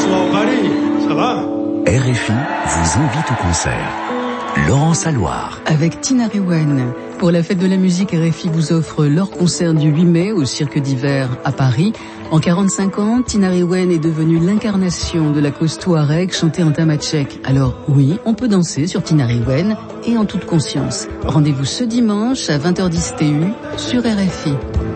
soir Paris, ça va? RFI vous invite au concert. Laurence Alloire. Avec Tina Rewen. Pour la fête de la musique, RFI vous offre leur concert du 8 mai au Cirque d'hiver à Paris. En 45 ans, Tina Rewen est devenue l'incarnation de la cause touareg chantée en tamatchek. Alors oui, on peut danser sur Tina Rewen et en toute conscience. Rendez-vous ce dimanche à 20h10 TU sur RFI.